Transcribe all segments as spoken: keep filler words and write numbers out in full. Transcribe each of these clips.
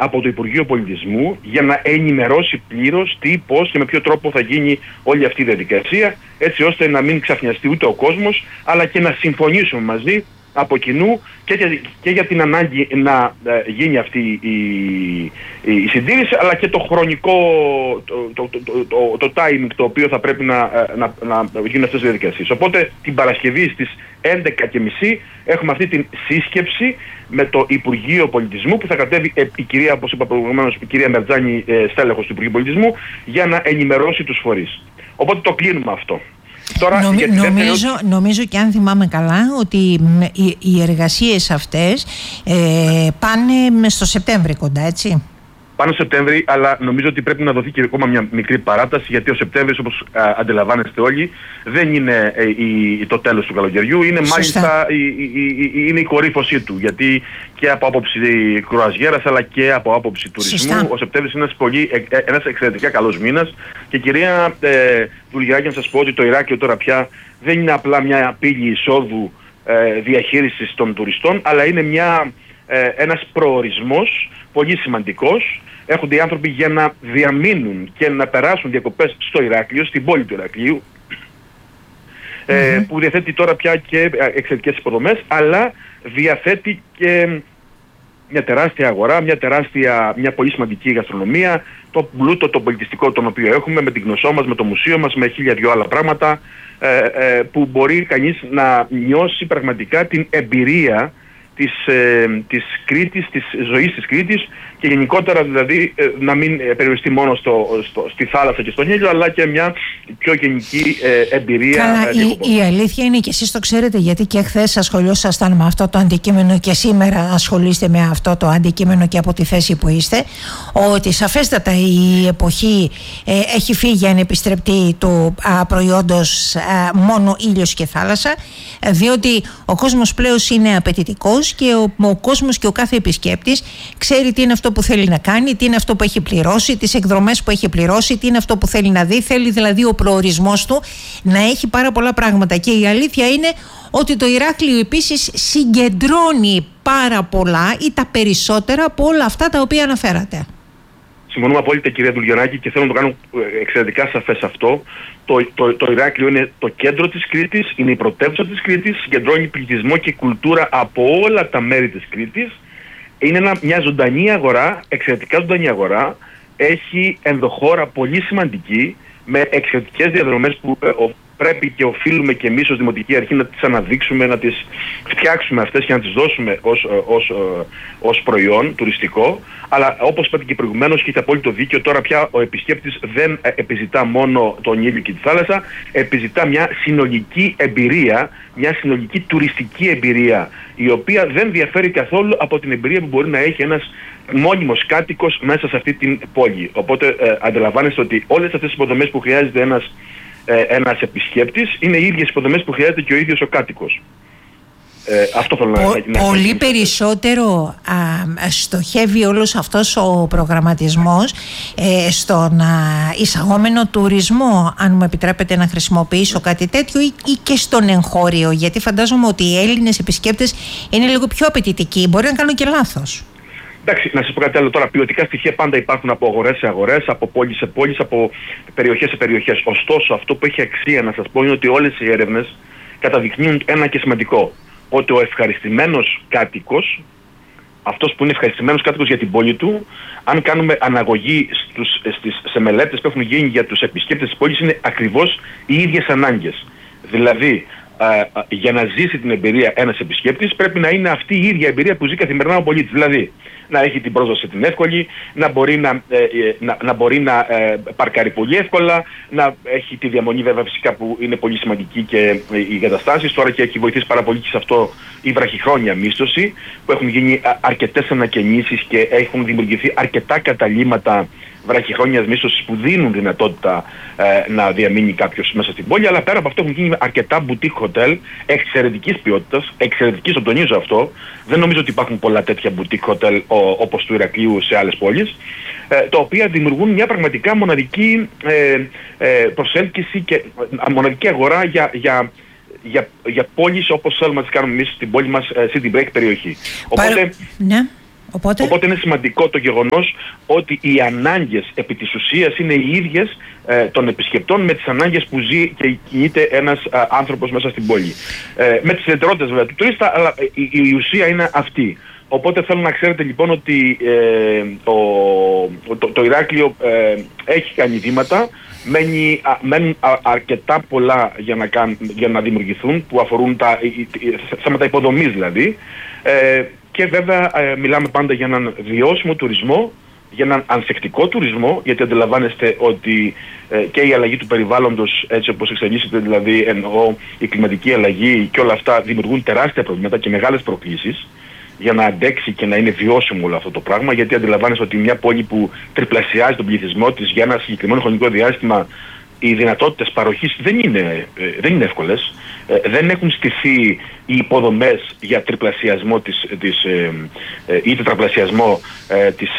από το Υπουργείο Πολιτισμού για να ενημερώσει πλήρως τι, πώς και με ποιο τρόπο θα γίνει όλη αυτή η διαδικασία, έτσι ώστε να μην ξαφνιαστεί ούτε ο κόσμος, αλλά και να συμφωνήσουμε μαζί από κοινού και για, και για την ανάγκη να ε, γίνει αυτή η, η, η συντήρηση, αλλά και το χρονικό, το, το, το, το, το, το timing το οποίο θα πρέπει να, να, να γίνουν αυτές τις διαδικασίες. Οπότε την Παρασκευή στις έντεκα και μισή έχουμε αυτή την σύσκεψη με το Υπουργείο Πολιτισμού που θα κατέβει ε, η κυρία, όπως είπα προηγουμένως, η κυρία Μερτζάνη, ε, στέλεχος του Υπουργείου Πολιτισμού, για να ενημερώσει τους φορείς. Οπότε το κλείνουμε αυτό. Τώρα, Νομι, νομίζω, νομίζω και αν θυμάμαι καλά ότι οι, οι εργασίες αυτές ε, πάνε στο Σεπτέμβρη κοντά, έτσι. Πάνε στο Σεπτέμβρη, αλλά νομίζω ότι πρέπει να δοθεί και ακόμα μια μικρή παράταση, γιατί ο Σεπτέμβρης, όπως α, αντιλαμβάνεστε όλοι, δεν είναι ε, η, το τέλος του καλοκαιριού, είναι Σωστά. μάλιστα η, η, η, είναι η κορύφωσή του, γιατί και από άποψη κρουαζιέρας αλλά και από άποψη τουρισμού Σωστά. ο Σεπτέμβρης είναι ένας, πολύ, ε, ένας εξαιρετικά καλός μήνας. Και κυρία ε, Δουλγιάκη, να σας πω ότι το Ηράκλειο τώρα πια δεν είναι απλά μια πύλη εισόδου ε, διαχείρισης των τουριστών, αλλά είναι μια, ε, ένας προορισμός πολύ σημαντικός. Έρχονται οι άνθρωποι για να διαμείνουν και να περάσουν διακοπές στο Ηράκλειο, στην πόλη του Ηρακλείου, mm-hmm. ε, που διαθέτει τώρα πια και εξαιρετικές υποδομές, αλλά διαθέτει και μια τεράστια αγορά, μια τεράστια, μια πολύ σημαντική γαστρονομία, το πλούτο, το πολιτιστικό τον οποίο έχουμε, με την γνωσό μας, με το μουσείο μας, με χίλια δυο άλλα πράγματα, ε, ε, που μπορεί κανείς να νιώσει πραγματικά την εμπειρία της, ε, της Κρήτης, της ζωής της Κρήτης, και γενικότερα δηλαδή ε, να μην ε, περιοριστεί μόνο στο, στο, στη θάλασσα και στον ήλιο, αλλά και μια πιο γενική ε, εμπειρία. Καλά, ε, η, η αλήθεια είναι, και εσείς το ξέρετε, γιατί και χθες ασχολιόσασταν με αυτό το αντικείμενο και σήμερα ασχολείστε με αυτό το αντικείμενο και από τη θέση που είστε, ότι σαφέστατα η εποχή ε, έχει φύγει ανεπιστρεπτή του α, προϊόντος α, μόνο ήλιος και θάλασσα, διότι ο κόσμος πλέον είναι απαιτητικός και ο, ο κόσμος και ο κάθε επισκέπτης ξέρει τι είναι αυτό που θέλει να κάνει, τι είναι αυτό που έχει πληρώσει, τις εκδρομές που έχει πληρώσει, τι είναι αυτό που θέλει να δει. Θέλει δηλαδή ο προορισμός του να έχει πάρα πολλά πράγματα. Και η αλήθεια είναι ότι το Ηράκλειο επίσης συγκεντρώνει πάρα πολλά ή τα περισσότερα από όλα αυτά τα οποία αναφέρατε. Συμφωνούμε απόλυτα, κυρία Δουλγιανάκη, και θέλω να το κάνω εξαιρετικά σαφές αυτό. Το, το, το Ηράκλειο είναι το κέντρο της Κρήτης, είναι η πρωτεύουσα της Κρήτης, συγκεντρώνει πληθυσμό και κουλτούρα από όλα τα μέρη της Κρήτης. Είναι ένα, μια ζωντανή αγορά, εξαιρετικά ζωντανή αγορά, έχει ενδοχώρα πολύ σημαντική, με εξαιρετικές διαδρομές που ε, ο, πρέπει και οφείλουμε και εμείς ως Δημοτική Αρχή να τις αναδείξουμε, να τις φτιάξουμε αυτές και να τις δώσουμε ως, ως, ως, ως προϊόν τουριστικό. Αλλά όπως είπατε και προηγουμένως, και έχετε απόλυτο δίκιο, τώρα πια ο επισκέπτης δεν επιζητά μόνο τον ήλιο και τη θάλασσα, επιζητά μια συνολική εμπειρία, μια συνολική τουριστική εμπειρία, η οποία δεν διαφέρει καθόλου από την εμπειρία που μπορεί να έχει ένας μόνιμος κάτοικος μέσα σε αυτή την πόλη. Οπότε ε, αντιλαμβάνεστε ότι όλες αυτές τις υποδομές που χρειάζεται ένας, ε, ένας επισκέπτης είναι οι ίδιες υποδομές που χρειάζεται και ο ίδιος ο κάτοικος. Ε, αυτό θέλω να, να Πολύ να περισσότερο α, στοχεύει όλος αυτός ο προγραμματισμός ε, στον α, εισαγόμενο τουρισμό, αν μου επιτρέπετε να χρησιμοποιήσω κάτι τέτοιο, ή, ή και στον εγχώριο, γιατί φαντάζομαι ότι οι Έλληνες επισκέπτες είναι λίγο πιο απαιτητικοί. Μπορεί να κάνω και λάθος. Εντάξει, να σας πω κάτι άλλο τώρα. Ποιοτικά στοιχεία πάντα υπάρχουν από αγορές σε αγορές, από πόλεις σε πόλεις, από περιοχές σε περιοχές. Ωστόσο, αυτό που έχει αξία να σας πω είναι ότι όλες οι έρευνες καταδεικνύουν ένα και σημαντικό. Ότι ο ευχαριστημένος κάτοικος, αυτός που είναι ευχαριστημένος κάτοικος για την πόλη του, αν κάνουμε αναγωγή στους, στις, σε μελέτες που έχουν γίνει για τους επισκέπτες της πόλης, είναι ακριβώς οι ίδιες ανάγκες. Δηλαδή, α, α, για να ζήσει την εμπειρία ένας επισκέπτης, πρέπει να είναι αυτή η ίδια εμπειρία που ζει καθημερινά ο πολίτης. Δηλαδή, να έχει την πρόσβαση την εύκολη, να μπορεί να, ε, να, να, μπορεί να ε, παρκάρει πολύ εύκολα, να έχει τη διαμονή βέβαια φυσικά που είναι πολύ σημαντική και ε, οι εγκαταστάσεις. Τώρα και έχει βοηθήσει πάρα πολύ και σε αυτό η βραχυχρόνια μίσθωση, που έχουν γίνει αρκετές ανακαινήσεις και έχουν δημιουργηθεί αρκετά καταλύματα βραχυχρόνιας μίσθωσης που δίνουν δυνατότητα ε, να διαμείνει κάποιος μέσα στην πόλη. Αλλά πέρα από αυτό έχουν γίνει αρκετά boutique hotel εξαιρετικής ποιότητας, εξαιρετικής, το τονίζω αυτό. Δεν νομίζω ότι υπάρχουν πολλά τέτοια boutique hotel ο, όπως του Ηρακλείου σε άλλες πόλεις, ε, τα οποία δημιουργούν μια πραγματικά μοναδική ε, ε, προσέλκυση και ε, μοναδική αγορά για, για, για, για πόλεις όπως θέλουμε να τις κάνουμε εμείς στην πόλη μας, ε, city break περιοχή. Οπότε, ναι. Οπότε... Οπότε είναι σημαντικό το γεγονός ότι οι ανάγκες επί της ουσίας είναι οι ίδιες ε, των επισκεπτών με τις ανάγκες που ζει και κινείται ένας α, άνθρωπος μέσα στην πόλη. Ε, με τις ιδιαιτερότητες βέβαια του τουρίστα, αλλά η, η ουσία είναι αυτή. Οπότε θέλω να ξέρετε λοιπόν ότι ε, το, το, το Ηράκλειο ε, έχει κάνει βήματα, μένει, α, μένουν α, αρκετά πολλά για να, καν, για να δημιουργηθούν, που αφορούν τα θέματα υποδομής δηλαδή. Ε, Και βέβαια ε, μιλάμε πάντα για έναν βιώσιμο τουρισμό, για έναν ανθεκτικό τουρισμό, γιατί αντιλαμβάνεστε ότι ε, και η αλλαγή του περιβάλλοντος, έτσι όπως εξελίσσεται, δηλαδή εννοώ η κλιματική αλλαγή και όλα αυτά, δημιουργούν τεράστια προβλήματα και μεγάλες προκλήσεις για να αντέξει και να είναι βιώσιμο όλο αυτό το πράγμα, γιατί αντιλαμβάνεστε ότι μια πόλη που τριπλασιάζει τον πληθυσμό της για ένα συγκεκριμένο χρονικό διάστημα, οι δυνατότητες παροχής δεν είναι, ε, δεν είναι εύκολες. Ε, δεν έχουν στηθεί οι υποδομές για τριπλασιασμό της, της, ε, ε, ή τετραπλασιασμό ε, της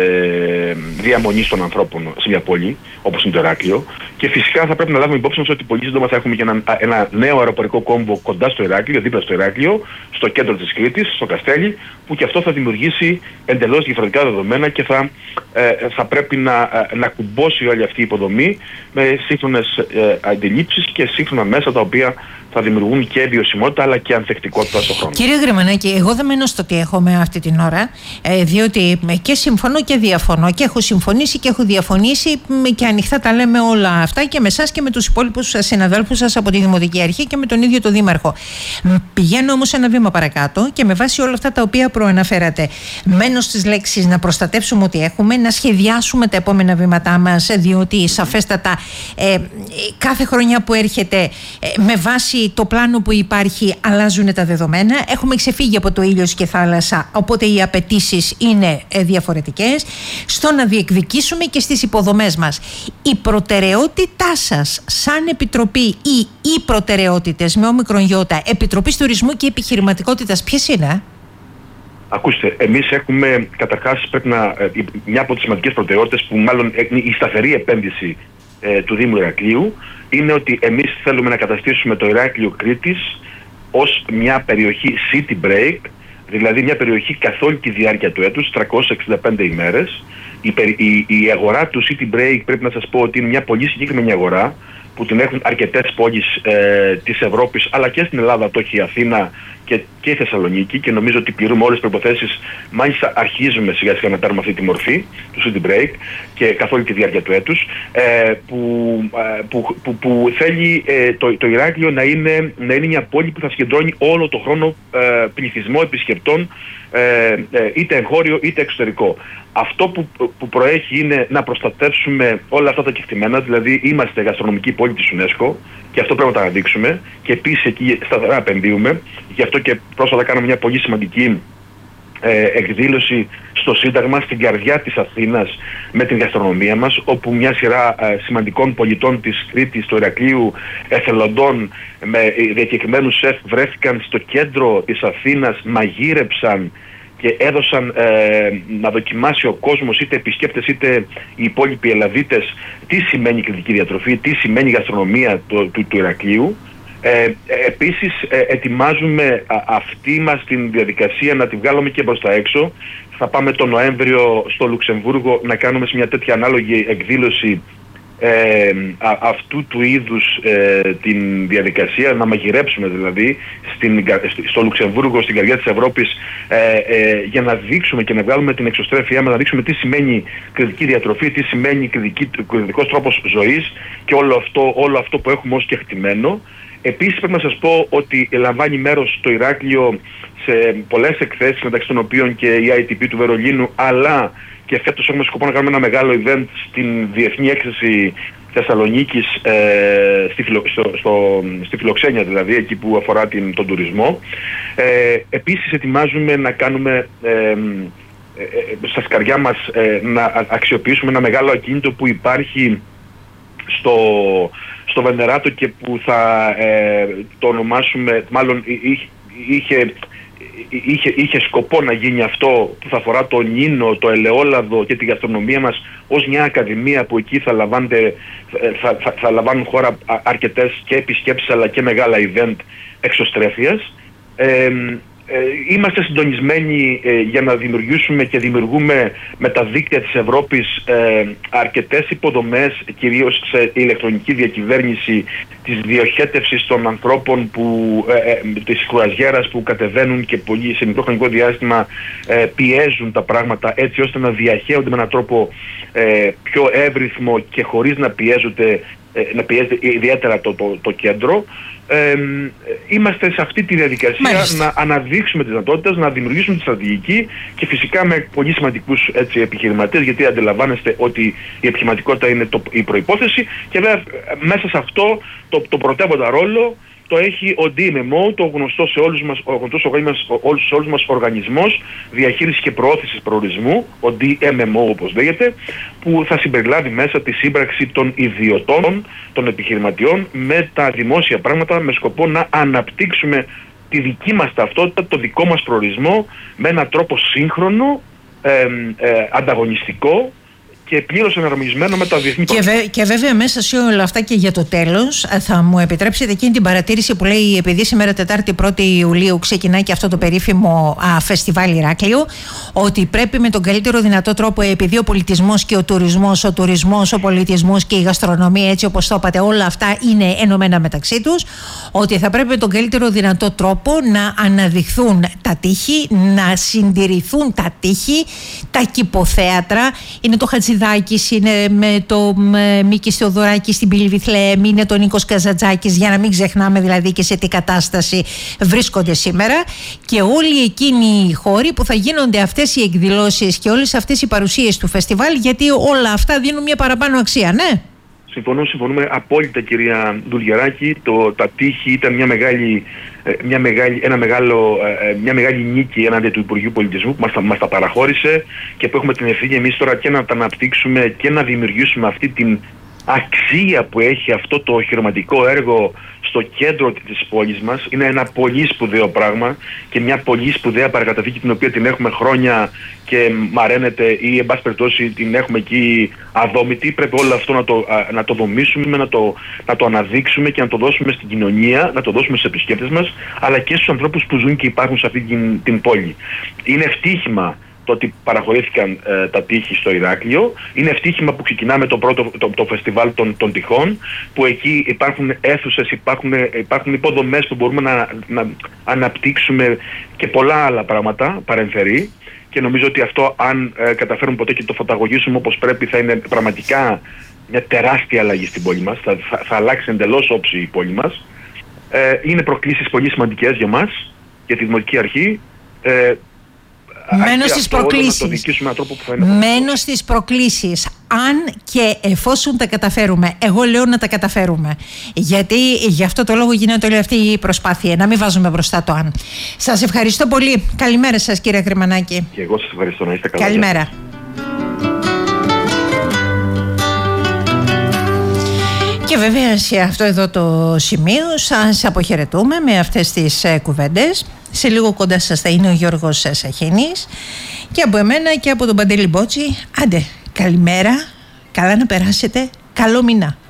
ε, διαμονής των ανθρώπων σε μια πόλη, όπως είναι το Ηράκλειο. Και φυσικά θα πρέπει να λάβουμε υπόψη μας ότι πολύ σύντομα θα έχουμε και ένα, ένα νέο αεροπορικό κόμβο κοντά στο Ηράκλειο, δίπλα στο Ηράκλειο, στο κέντρο της Κρήτης, στο Καστέλι, που και αυτό θα δημιουργήσει εντελώς διαφορετικά δεδομένα και θα, ε, θα πρέπει να, να κουμπώσει όλη αυτή η υποδομή με σύγχρονες ε, αντιλήψεις και σύγχρονα μέσα τα οποία θα δημιουργούν και βιωσιμότητα αλλά και ανθεκτικότητα στον χρόνο. Κύριε Γρημανάκη, εγώ δεν μένω στο τι έχουμε αυτή την ώρα, διότι και συμφωνώ και διαφωνώ και έχω συμφωνήσει και έχω διαφωνήσει και ανοιχτά τα λέμε όλα αυτά και με εσάς και με τους υπόλοιπους συναδέλφους σας από τη Δημοτική Αρχή και με τον ίδιο τον Δήμαρχο. Πηγαίνω όμως ένα βήμα παρακάτω και με βάση όλα αυτά τα οποία προαναφέρατε, μένω στις λέξεις να προστατεύσουμε ό,τι έχουμε, να σχεδιάσουμε τα επόμενα βήματά μας, διότι σαφέστατα ε, κάθε χρονιά που έρχεται ε, με βάση το πλάνο που υπάρχει αλλάζουν τα δεδομένα. Έχουμε ξεφύγει από το ήλιος και θάλασσα, οπότε οι απαιτήσεις είναι διαφορετικές. Στο να διεκδικήσουμε και στις υποδομές μας. Η προτεραιότητά σας σαν Επιτροπή ή οι προτεραιότητες με όμικρον γιώτα Επιτροπής Τουρισμού και Επιχειρηματικότητας ποιες είναι? Ακούστε, εμείς έχουμε καταρχάς πρέπει να, μια από τις σημαντικές προτεραιότητες που μάλλον είναι η σταθερή επένδυση ε, του Δήμου Ηρακλείου, είναι ότι εμείς θέλουμε να καταστήσουμε το Ηράκλειο Κρήτης ως μια περιοχή city break, δηλαδή μια περιοχή καθ' όλη τη διάρκεια του έτους, τριακόσιες εξήντα πέντε ημέρες. Η, η, η αγορά του city break πρέπει να σας πω ότι είναι μια πολύ συγκεκριμένη αγορά που την έχουν αρκετές πόλεις ε, της Ευρώπης, αλλά και στην Ελλάδα το έχει η Αθήνα και, και η Θεσσαλονίκη, και νομίζω ότι πληρούμε όλες τις προϋποθέσεις. Μάλιστα αρχίζουμε σιγά σιγά να παίρνουμε αυτή τη μορφή του city break και καθ' όλη τη διάρκεια του έτους, ε, που, που, που, που θέλει ε, το, το Ηράκλειο να είναι, να είναι μια πόλη που θα συγκεντρώνει όλο το χρόνο ε, πληθυσμό επισκεπτών, ε, ε, είτε εγχώριο είτε εξωτερικό. Αυτό που, που προέχει είναι να προστατεύσουμε όλα αυτά τα κεκτημένα, δηλαδή είμαστε γαστρονομική πόλη της UNESCO και αυτό πρέπει να το αναδείξουμε, και επίσης εκεί σταθερά επενδύουμε. Γι' αυτό και πρόσφατα κάναμε μια πολύ σημαντική ε, εκδήλωση στο Σύνταγμα, στην καρδιά της Αθήνας, με την γαστρονομία μας, όπου μια σειρά ε, σημαντικών πολιτών της Κρήτης, του Ηρακλείου, εθελοντών με διακεκριμένους σεφ βρέθηκαν στο κέντρο της Αθήνας, μαγείρεψαν και έδωσαν ε, να δοκιμάσει ο κόσμος, είτε επισκέπτες είτε οι υπόλοιποι Ελλαδίτες, τι σημαίνει κρητική διατροφή, τι σημαίνει γαστρονομία του, του, του Ηρακλείου. Ε, επίσης ε, ετοιμάζουμε α, αυτή μας την διαδικασία να τη βγάλουμε και προς τα έξω. Θα πάμε τον Νοέμβριο στο Λουξεμβούργο να κάνουμε σε μια τέτοια ανάλογη εκδήλωση Ε, α, αυτού του είδους ε, την διαδικασία, να μαγειρέψουμε δηλαδή στην, στο Λουξεμβούργο, στην καρδιά της Ευρώπης, ε, ε, για να δείξουμε και να βγάλουμε την εξωστρέφειά μας, να δείξουμε τι σημαίνει κρητική διατροφή, τι σημαίνει κρητικός τρόπος ζωής και όλο αυτό, όλο αυτό που έχουμε ως κεκτημένο. Επίσης πρέπει να σας πω ότι λαμβάνει μέρος το Ηράκλειο σε πολλές εκθέσεις, μεταξύ των οποίων και η άι τι πι του Βερολίνου, αλλά και φέτος έχουμε σκοπό να κάνουμε ένα μεγάλο event στην Διεθνή Έκθεση Θεσσαλονίκης, ε, στη, φιλο, στο, στο, στη Φιλοξένεια δηλαδή, εκεί που αφορά την, τον τουρισμό. Ε, επίσης ετοιμάζουμε να κάνουμε ε, ε, ε, στα σκαριά μας ε, να αξιοποιήσουμε ένα μεγάλο ακίνητο που υπάρχει στο, στο Βενεράτο και που θα ε, το ονομάσουμε, μάλλον είχε, είχε Είχε, είχε σκοπό να γίνει αυτό, που θα αφορά το Νίνο, το ελαιόλαδο και τη γαστρονομία μας, ως μια ακαδημία που εκεί θα, θα, θα, θα λαμβάνουν χώρα αρκετές και επισκέψεις αλλά και μεγάλα event εξωστρέφειας. Ε, Ε, είμαστε συντονισμένοι ε, για να δημιουργήσουμε και δημιουργούμε με τα δίκτυα της Ευρώπης ε, αρκετές υποδομές, κυρίως σε ηλεκτρονική διακυβέρνηση της διοχέτευσης των ανθρώπων που, ε, ε, της κρουαζιέρας που κατεβαίνουν και πολύ σε μικρό χρονικό διάστημα ε, πιέζουν τα πράγματα έτσι ώστε να διαχέονται με έναν τρόπο ε, πιο εύρυθμο και χωρίς να πιέζονται, ε, να πιέζεται ιδιαίτερα το, το, το κέντρο. Ε, είμαστε σε αυτή τη διαδικασία Μάλιστα. να αναδείξουμε τις δυνατότητες, να δημιουργήσουμε τη στρατηγική και φυσικά με πολύ σημαντικούς έτσι, επιχειρηματίες, γιατί αντιλαμβάνεστε ότι η επιχειρηματικότητα είναι το, η προϋπόθεση και βέβαια μέσα σε αυτό το, το πρωτεύοντα ρόλο το έχει ο ντι εμ εμ ο, το γνωστό σε όλους μας, ο γνωστός όλους, σε όλους μας οργανισμός διαχείρισης και προώθησης προορισμού, ο ντι εμ εμ ο όπως λέγεται, που θα συμπεριλάβει μέσα τη σύμπραξη των ιδιωτών, των επιχειρηματιών με τα δημόσια πράγματα, με σκοπό να αναπτύξουμε τη δική μας ταυτότητα, το δικό μας προορισμό με έναν τρόπο σύγχρονο, ε, ε, ανταγωνιστικό και πλήρως εναρμονισμένο με τα διεθνή και, βέ, και βέβαια μέσα σε όλα αυτά και για το τέλος θα μου επιτρέψετε εκείνη την παρατήρηση που λέει, επειδή σήμερα Τετάρτη πρώτη Ιουλίου ξεκινάει και αυτό το περίφημο α, φεστιβάλ Ηράκλειο, ότι πρέπει με τον καλύτερο δυνατό τρόπο, επειδή ο πολιτισμός και ο τουρισμός, ο τουρισμός, ο πολιτισμός και η γαστρονομία, έτσι όπως το είπατε, όλα αυτά είναι ενωμένα μεταξύ τους, ότι θα πρέπει με τον καλύτερο δυνατό τρόπο να αναδειχθούν τα τείχη, να συντηρηθούν τα τείχη, τα κηποθέατρα. Είναι το Χατζηδάκης, είναι με το Μίκη Θεοδωράκη στην Πύλη Βιθλεέμ, είναι το Νίκος Καζατζάκης, για να μην ξεχνάμε δηλαδή και σε τι κατάσταση βρίσκονται σήμερα, και όλοι εκείνοι οι χώροι που θα γίνονται αυτές οι εκδηλώσεις και όλες αυτές οι παρουσίες του φεστιβάλ, γιατί όλα αυτά δίνουν μια παραπάνω αξία, ναι. Συμφωνώ, συμφωνούμε απόλυτα κυρία Δουλγεράκη. Το, τα τείχη ήταν μια μεγάλη, μια μεγάλη, ένα μεγάλο, μια μεγάλη νίκη έναντι του Υπουργείου Πολιτισμού που μας τα, μας τα παραχώρησε και που έχουμε την ευθύνη εμείς τώρα και να τα αναπτύξουμε και να δημιουργήσουμε αυτή την αξία που έχει αυτό το οχυρωματικό έργο στο κέντρο της πόλης μας. Είναι ένα πολύ σπουδαίο πράγμα και μια πολύ σπουδαία παρακαταθήκη την οποία την έχουμε χρόνια και μαραίνεται ή εν πάση περιπτώσει την έχουμε εκεί αδόμητη. Πρέπει όλο αυτό να το, να το δομήσουμε, να το, να το αναδείξουμε και να το δώσουμε στην κοινωνία, να το δώσουμε στους επισκέπτες μας, αλλά και στους ανθρώπους που ζουν και υπάρχουν σε αυτή την, την πόλη. Είναι ευτύχημα το ότι παραχωρήθηκαν ε, τα τείχη στο Ηράκλειο. Είναι ευτύχημα που ξεκινάμε το πρώτο το, το φεστιβάλ των, των τυχών, που εκεί υπάρχουν αίθουσες, υπάρχουν, υπάρχουν υποδομές που μπορούμε να, να αναπτύξουμε και πολλά άλλα πράγματα παρεμφερή, και νομίζω ότι αυτό, αν ε, καταφέρουμε ποτέ και το φωταγωγήσουμε όπως πρέπει, θα είναι πραγματικά μια τεράστια αλλαγή στην πόλη μας. Θα, θα, θα αλλάξει εντελώς όψη η πόλη μας. Ε, είναι προκλήσεις πολύ σημαντικές για μας, για τη Δημοτική Αρχή. Ε, Μένω στις προκλήσεις. Μένω στις προκλήσεις. Αν και εφόσον τα καταφέρουμε, εγώ λέω να τα καταφέρουμε. Γιατί γι' αυτό το λόγο γίνεται όλη αυτή η προσπάθεια. Να μην βάζουμε μπροστά το αν. Σας ευχαριστώ πολύ. Καλημέρα σας κύριε Κρημανάκη. Και εγώ σας ευχαριστώ, να είστε καλά. Καλημέρα. Και βέβαια σε αυτό εδώ το σημείο σας αποχαιρετούμε με αυτές τις ε, κουβέντες. Σε λίγο κοντά σας θα είναι ο Γιώργος Σαχίνης, και από εμένα και από τον Παντελή Μπότση. Άντε, καλημέρα, καλά να περάσετε, καλό μήνα.